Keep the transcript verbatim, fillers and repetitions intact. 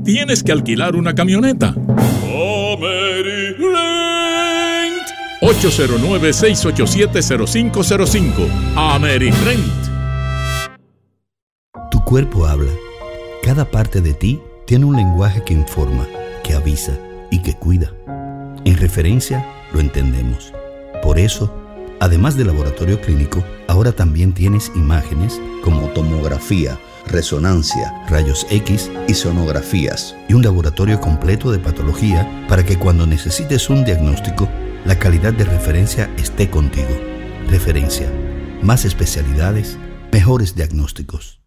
tienes que alquilar una camioneta. AmeriRent. ocho cero nueve, seis ocho siete, cero cinco cero cinco. AmeriRent. Tu cuerpo habla. Cada parte de ti tiene un lenguaje que informa, que avisa y que cuida. En Referencia lo entendemos. Por eso, además del laboratorio clínico, ahora también tienes imágenes como tomografía, resonancia, rayos X y sonografías, y un laboratorio completo de patología para que cuando necesites un diagnóstico, la calidad de Referencia esté contigo. Referencia. Más especialidades, mejores diagnósticos.